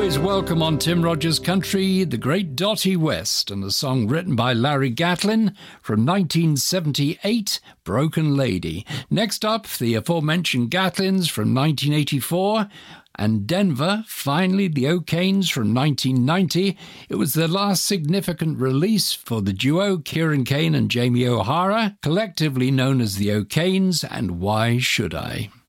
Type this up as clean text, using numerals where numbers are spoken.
always welcome on Tim Rogers Country, The Great Dottie West, and a song written by Larry Gatlin from 1978, Broken Lady. Next up, the aforementioned Gatlins from 1984, and Denver, finally the O'Kanes from 1990. It was their last significant release for the duo Kieran Kane and Jamie O'Hara, collectively known as the O'Kanes and Why Should I?